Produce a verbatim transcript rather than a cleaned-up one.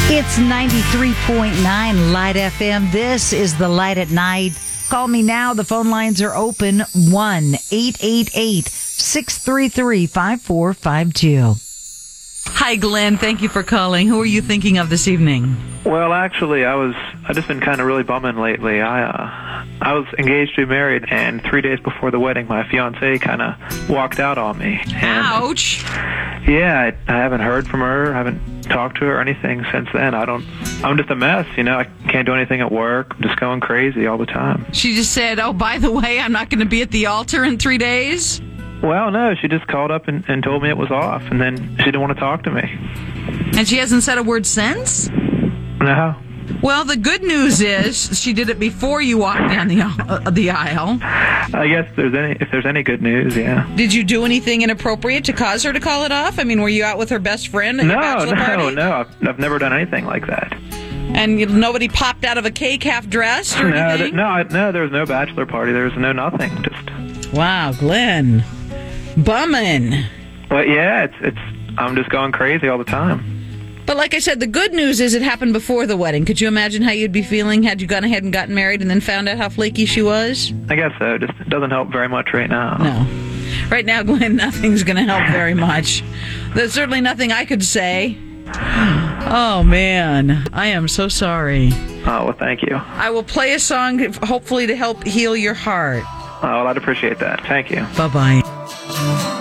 It's ninety-three point nine Light F M. This is the Light at Night. Call me now. The phone lines are open. one eight eight eight, six three three, five four five two. Hi, Glenn. Thank you for calling. Who are you thinking of this evening? Well, actually, I was, I've just been kind of really bumming lately. I, uh, I was engaged to be married, and three days before the wedding, my fiancée kind of walked out on me. And, Ouch. Yeah, I, I haven't heard from her, haven't talked to her or anything since then. I don't, I'm just a mess, you know. I can't do anything at work. I'm just going crazy all the time. She just said, oh, by the way, I'm not going to be at the altar in three days? Well, no, she just called up and, and told me it was off, and then she didn't want to talk to me. And she hasn't said a word since? No. Well, the good news is she did it before you walked down the uh, the aisle. I guess there's any if there's any good news, yeah. Did you do anything inappropriate to cause her to call it off? I mean, were you out with her best friend at no, your bachelor no, party? No, no, I've, I've never done anything like that. And you, nobody popped out of a cake half dressed or no, anything? Th- no, I, no, there was no bachelor party. There was no nothing. Just. Wow, Glenn. Bumming. Well, yeah, it's it's. I'm just going crazy all the time. But like I said, the good news is it happened before the wedding. Could you imagine how you'd be feeling had you gone ahead and gotten married and then found out how flaky she was? I guess so. Just it doesn't help very much right now. No. Right now, Glenn, nothing's going to help very much. There's certainly nothing I could say. Oh, man. I am so sorry. Oh, well, thank you. I will play a song, hopefully, to help heal your heart. Oh, well, I'd appreciate that. Thank you. Bye-bye.